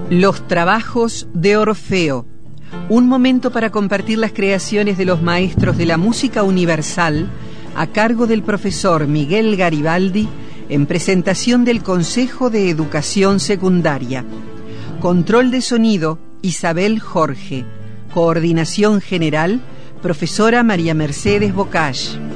Los trabajos de Orfeo. Un momento para compartir las creaciones de los maestros de la música universal a cargo del profesor Miguel Garibaldi en presentación del Consejo de Educación Secundaria. Control de sonido, Isabel Jorge. Coordinación general, profesora María Mercedes Bocage.